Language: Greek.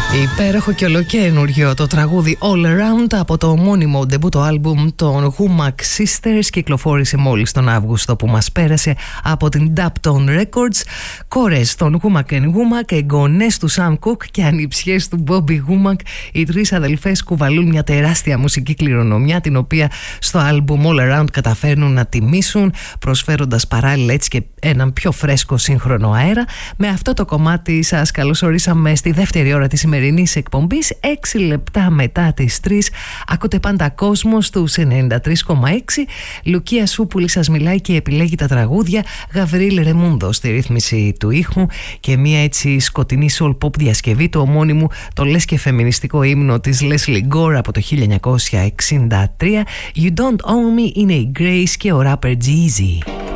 Υπέροχο και ολοκαίνουργιο το τραγούδι All Around από το ομώνυμο ντεμπούτο άλμπουμ των Humac Sisters, κυκλοφόρησε μόλις τον Αύγουστο που μας πέρασε από την Dapton Records. Κόρες των Humac Humac, εγγονές του Sam Cooke και ανιψιές του Bobby Humac, οι τρεις αδελφές κουβαλούν μια τεράστια μουσική κληρονομιά, την οποία στο άλμπουμ All Around καταφέρνουν να τιμήσουν, προσφέροντας παράλληλα έτσι και έναν πιο φρέσκο σύγχρονο αέρα. Με αυτό το κομμάτι σας καλωσορίσαμε στη δεύτερη ώρα της σημερινής εκπομπής. 6 λεπτά μετά τις 3 ακούτε πάντα κόσμο στους 93,6. Λουκία Σούπουλη σας μιλάει και επιλέγει τα τραγούδια. Γαβρίλ Ρεμούντο στη ρύθμιση του ήχου και μια έτσι σκοτεινή soul pop διασκευή του ομώνυμου, το λες και φεμινιστικό ύμνο της Leslie Gore από το 1963. You Don't Own Me είναι η Grace και ο rapper Jeezy.